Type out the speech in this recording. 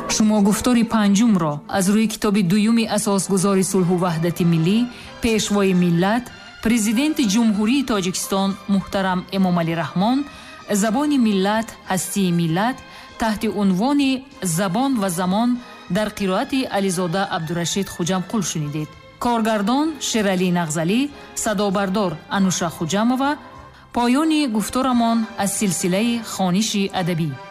шумо гуфтори панҷумро аз рӯи китоби дуюми асосгузори сулҳу ваҳдати миллӣ, пешвои миллат, президенти ҷумҳурии Тоҷикистон муҳтарам Эмомалӣ Раҳмон, забони миллат, ҳастии миллат таҳти унвони забон ва замон дар қироати Ализода Абдурашид Хуҷамқул шунидед. коргардон Шералӣ Нағзалӣ, садобардор Ануша Хуҷамова. поёни гуфторамон аз силсилаи хониши адабӣ.